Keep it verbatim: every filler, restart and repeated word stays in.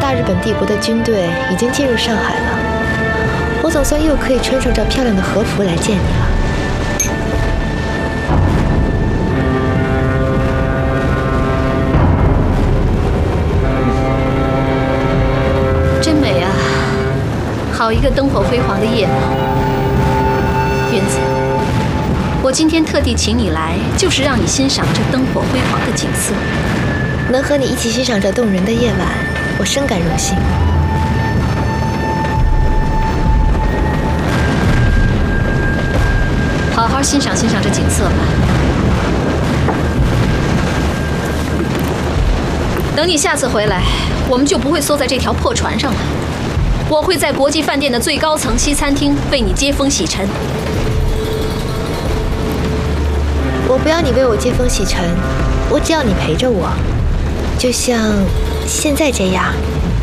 大日本帝国的军队已经进入上海了，我总算又可以穿上这漂亮的和服来见你了。 真美啊！好一个灯火辉煌的夜幕。云子，我今天特地请你来，就是让你欣赏这灯火辉煌的景色。 能和你一起欣赏这动人的夜晚，我深感荣幸。 好好欣赏欣赏这景色吧。等你下次回来，我们就不会缩在这条破船上了。我会在国际饭店的最高层西餐厅为你接风洗尘。 我不要你为我接风洗尘，我只要你陪着我，就像现在这样。